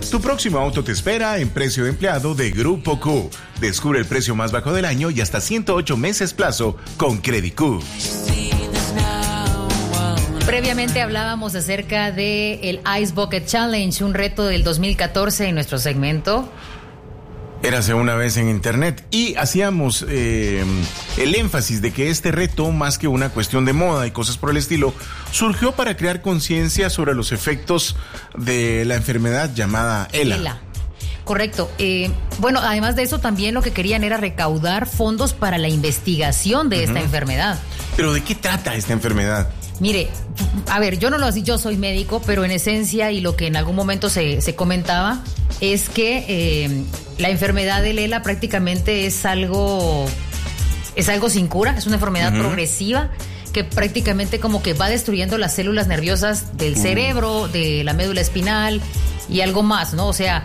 Tu próximo auto te espera en precio de empleado de Grupo Q. Descubre el precio más bajo del año y hasta 108 meses plazo con Credit Q. Previamente hablábamos acerca del Ice Bucket Challenge, un reto del 2014 en nuestro segmento. Érase una vez en internet y hacíamos el énfasis de que este reto, más que una cuestión de moda y cosas por el estilo, surgió para crear conciencia sobre los efectos de la enfermedad llamada ELA. Correcto. Bueno, además de eso, también lo que querían era recaudar fondos para la investigación de esta enfermedad. ¿Pero de qué trata esta enfermedad? Mire, a ver, yo soy médico, pero en esencia y lo que en algún momento se comentaba es que la enfermedad del ELA prácticamente es algo sin cura, es una enfermedad progresiva que prácticamente como que va destruyendo las células nerviosas del cerebro, de la médula espinal y algo más, ¿no? O sea,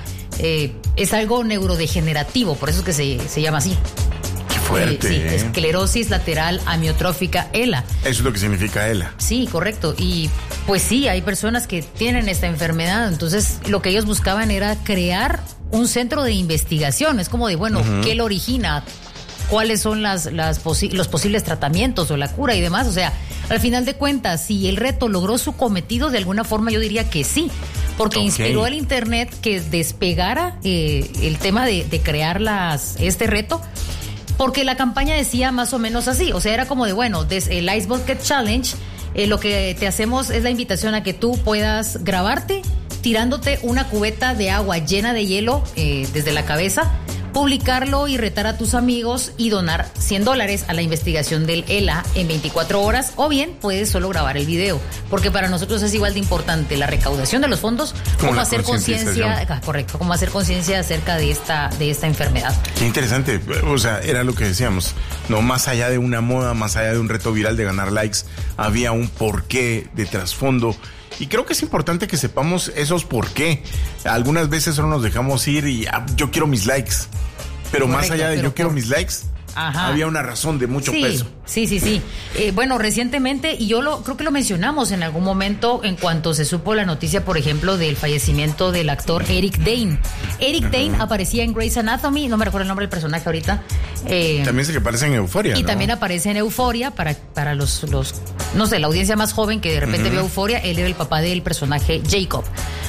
es algo neurodegenerativo, por eso es que se llama así. Fuerte, sí, esclerosis lateral amiotrófica ELA. Eso es lo que significa ELA. Sí, correcto. Y pues sí, hay personas que tienen esta enfermedad. Entonces, lo que ellos buscaban era crear un centro de investigación. Es como de, bueno, ¿qué lo origina? ¿Cuáles son los posibles tratamientos o la cura y demás? O sea, al final de cuentas, si el reto logró su cometido, de alguna forma yo diría que sí. Porque inspiró al internet que despegara el tema de crear este reto. Porque la campaña decía más o menos así, o sea, era como de, bueno, el Ice Bucket Challenge, lo que te hacemos es la invitación a que tú puedas grabarte tirándote una cubeta de agua llena de hielo desde la cabeza, publicarlo y retar a tus amigos y donar $100 a la investigación del ELA en 24 horas, o bien puedes solo grabar el video, porque para nosotros es igual de importante la recaudación de los fondos como hacer conciencia, correcto, como hacer conciencia acerca de esta enfermedad. Qué interesante, o sea, era lo que decíamos, no más allá de una moda, más allá de un reto viral de ganar likes, había un porqué de trasfondo. Y creo que es importante que sepamos esos por qué. Algunas veces solo nos dejamos ir y yo quiero mis likes. Pero correcto, más allá de quiero mis likes, había una razón de mucho peso. Sí. Bueno, recientemente, y creo que lo mencionamos en algún momento en cuanto se supo la noticia, por ejemplo, del fallecimiento del actor Eric Dane. Eric Dane aparecía en Grey's Anatomy, no me recuerdo el nombre del personaje ahorita. También se que aparece en Euphoria, y ¿no? También aparece en Euphoria para los no sé, la audiencia más joven que de repente vio Euphoria. Él era el papá del personaje Jacob.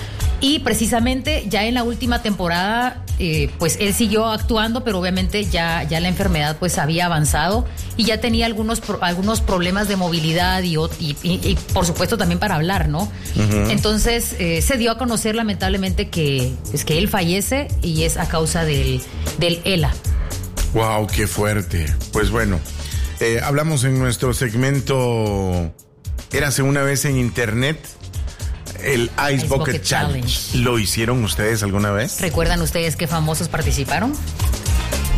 Y precisamente ya en la última temporada, pues él siguió actuando, pero obviamente ya la enfermedad pues había avanzado y ya tenía algunos problemas de movilidad y por supuesto también para hablar, ¿no? Entonces se dio a conocer lamentablemente que él fallece y es a causa del ELA. Wow, qué fuerte. Pues bueno, hablamos en nuestro segmento Érase una vez en internet. El Ice Bucket Challenge. ¿Lo hicieron ustedes alguna vez? ¿Recuerdan ustedes qué famosos participaron?